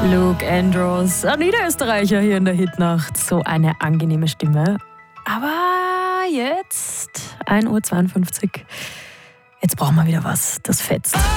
Luke Andrews, ein Niederösterreicher hier in der Hitnacht. So eine angenehme Stimme. Aber jetzt 1:52 Uhr. Jetzt brauchen wir wieder was, das fetzt.